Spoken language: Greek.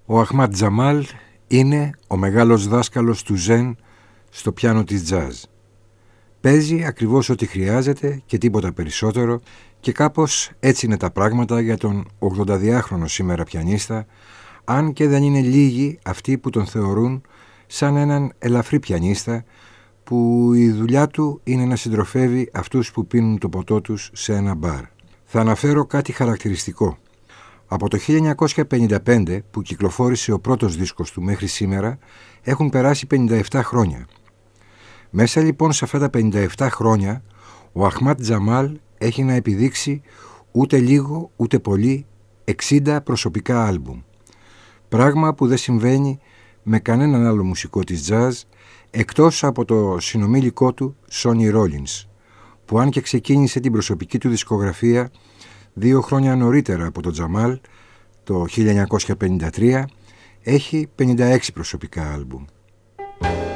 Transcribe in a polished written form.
Ο Αχμάτ Τζαμάλ είναι ο μεγάλος δάσκαλος του Ζεν στο πιάνο της τζάζ. Παίζει ακριβώς ό,τι χρειάζεται και τίποτα περισσότερο και κάπως έτσι είναι τα πράγματα για τον 82χρονο σήμερα πιανίστα, αν και δεν είναι λίγοι αυτοί που τον θεωρούν σαν έναν ελαφρύ πιανίστα που η δουλειά του είναι να συντροφεύει αυτούς που πίνουν το ποτό τους σε ένα μπαρ. Θα αναφέρω κάτι χαρακτηριστικό. Από το 1955 που κυκλοφόρησε ο πρώτος δίσκος του μέχρι σήμερα έχουν περάσει 57 χρόνια. Μέσα λοιπόν σε αυτά τα 57 χρόνια ο Αχμάτ Τζαμάλ έχει να επιδείξει ούτε λίγο ούτε πολύ 60 προσωπικά άλμπουμ. Πράγμα που δεν συμβαίνει με κανέναν άλλο μουσικό της jazz εκτός από το συνομήλικο του Sonny Rollins, που αν και ξεκίνησε την προσωπική του δισκογραφία 2 χρόνια νωρίτερα από τον Τζαμάλ, το 1953, έχει 56 προσωπικά άλμπουμ.